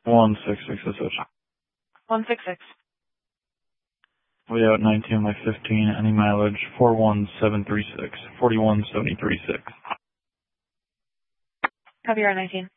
166 is it? 166. Way out 19 on my 15, any mileage, 41736, 41736. Copy, R19.